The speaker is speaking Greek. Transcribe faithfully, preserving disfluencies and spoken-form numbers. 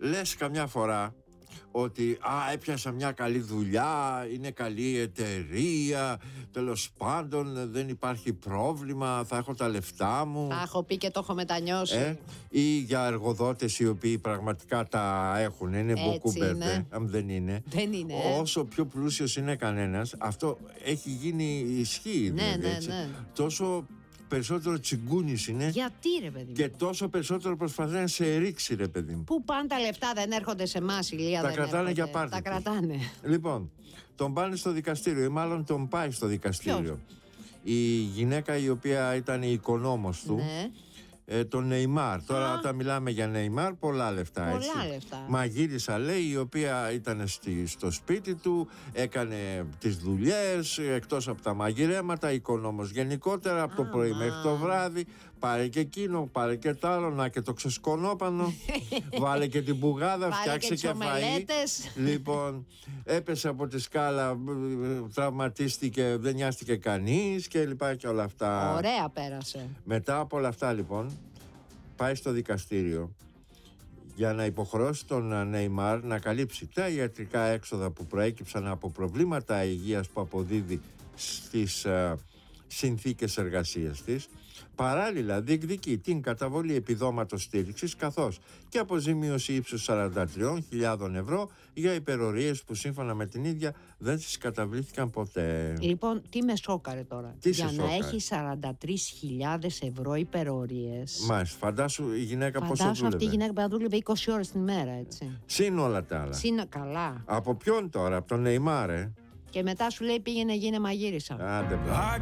λες καμιά φορά ότι α, έπιασα μια καλή δουλειά, είναι καλή εταιρεία, τέλος πάντων δεν υπάρχει πρόβλημα, θα έχω τα λεφτά μου. Τα έχω πει και το έχω μετανιώσει. Ε, ή για εργοδότες οι οποίοι πραγματικά τα έχουν, είναι μποκούμπερδε, αν δεν είναι. Δεν είναι. Όσο πιο πλούσιος είναι κανένας, αυτό έχει γίνει ισχύ. Ναι, δηλαδή, ναι, έτσι. ναι. Τόσο περισσότερο τσιγκούνης είναι. Γιατί ρε παιδί μου? Και τόσο περισσότερο προσπαθεί να σε ρίξει, ρε παιδί μου. Πού πάνε τα λεφτά, δεν έρχονται σε εμάς, Ηλία? Τα δεν κρατάνε έρχονται. για πάρτι Τα τους. κρατάνε. Λοιπόν, τον πάνε στο δικαστήριο ή μάλλον τον πάει στο δικαστήριο. Ποιος? Η γυναίκα η οποία ήταν η οικονόμος του. Ναι. Ε, τον Νεϊμάρ. Τώρα Α. όταν μιλάμε για Νεϊμάρ, πολλά λεφτά. Πολλά έτσι. λεφτά. Μαγείρισα, λέει, η οποία ήταν στη, στο σπίτι του, έκανε τις δουλειές, εκτός από τα μαγειρέματα, οικονόμος γενικότερα, από το πρωί μέχρι το βράδυ. Πάρε και εκείνο, πάρε και το άλλο, να και το ξεσκονόπανο. Βάλε και την μπουγάδα, Πάρε φτιάξε και και, τις φαΐ. ομελέτες. Λοιπόν, έπεσε από τη σκάλα, τραυματίστηκε, δεν νοιάστηκε κανείς και λοιπά και όλα αυτά. Ωραία πέρασε. Μετά από όλα αυτά, λοιπόν, πάει στο δικαστήριο για να υποχρεώσει τον Νεϊμάρ να καλύψει τα ιατρικά έξοδα που προέκυψαν από προβλήματα υγείας που αποδίδει στις uh, συνθήκες εργασίας της. Παράλληλα διεκδικεί την καταβολή επιδόματος στήριξης καθώς και αποζημίωση ύψους σαράντα τρεις χιλιάδες ευρώ για υπερορίες που σύμφωνα με την ίδια δεν τις καταβλήθηκαν ποτέ. Λοιπόν, τι με σόκαρε τώρα? Τι Για σε να σόκαρε? έχει σαράντα τρεις χιλιάδες ευρώ υπερορίες. Μάλιστα, φαντάσου η γυναίκα πόσο Φαντάσου δούλευε. αυτή η γυναίκα που δούλευε είκοσι ώρες την ημέρα, έτσι. Συν όλα τα άλλα. Συν καλά. Από ποιον τώρα, από τον Νεϊμάρ, ε? Και μετά σου λέει πήγαινε γίνε μαγείρισα. Άντε, μπράβο.